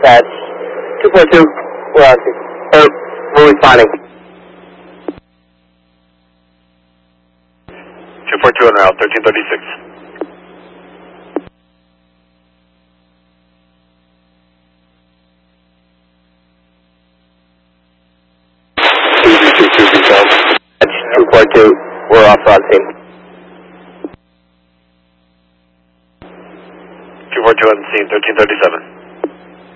Dispatch. 242, we're on scene. We're responding. 242 en route, 1336. Dispatch 242, we're off on scene. 242 on scene, 1337.